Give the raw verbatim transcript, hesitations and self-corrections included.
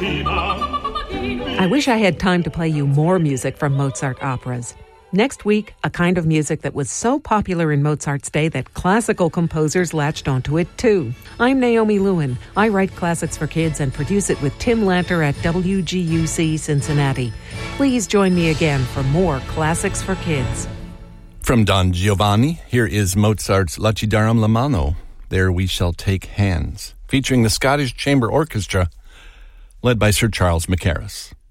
I wish I had time to play you more music from Mozart operas. Next week, a kind of music that was so popular in Mozart's day that classical composers latched onto it too. I'm Naomi Lewin. I write classics for kids and produce it with Tim Lanter at W G U C Cincinnati. Please join me again for more Classics for Kids. From Don Giovanni, here is Mozart's Lacidarum la mano, There We Shall Take Hands, featuring the Scottish Chamber Orchestra, led by Sir Charles Mackerras.